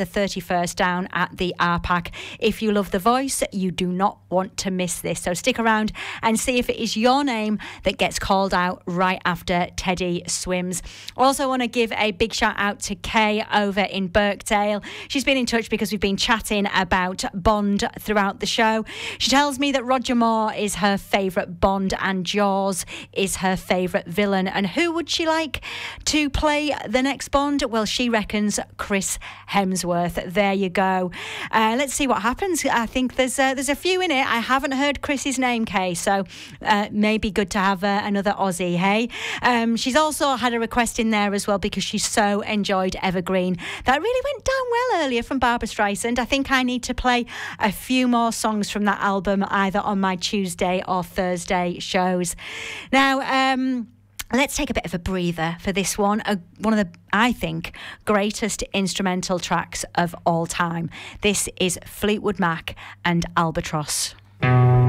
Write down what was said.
the 31st down at the RPAC. If you love The Voice, you do not want to miss this. So stick around and see if it is your name that gets called out right after Teddy swims. Also want to give a big shout out to Kay over in Birkdale. She's been in touch because we've been chatting about Bond throughout the show. She tells me that Roger Moore is her favourite Bond and Jaws is her favourite villain. And who would she like to play the next Bond? Well, she reckons Chris Hemsworth. There you go. Let's see what happens. I think there's a few in it. I haven't heard Chris's name, Kay, so maybe good to have another Aussie, hey? She's also had a request in there as well because she so enjoyed Evergreen. That really went down well earlier from Barbra Streisand. I think I need to play a few more songs from that album either on my Tuesday or Thursday shows. Now, let's take a bit of a breather for this one. One of the, I think, greatest instrumental tracks of all time. This is Fleetwood Mac and Albatross.